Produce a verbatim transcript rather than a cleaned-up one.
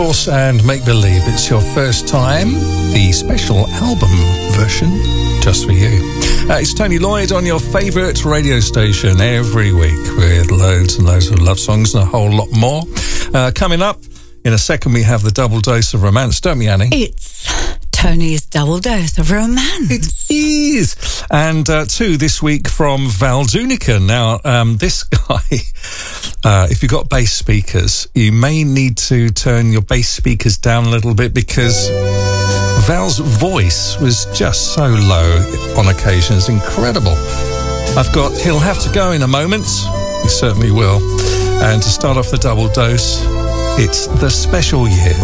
And Make Believe It's Your First Time, the special album version just for you. Uh, it's Tony Lloyd on your favourite radio station every week with loads and loads of love songs and a whole lot more. Uh, coming up in a second, we have the double dose of romance, don't we, Annie? It's Tony's double dose of romance. It is. And uh, two this week from Val Zunica. Now, um, this guy, uh, if you've got bass speakers, you may need to turn your bass speakers down a little bit because Val's voice was just so low on occasions. Incredible. I've got He'll Have to Go in a moment. He certainly will. And to start off the double dose, it's The Special Year.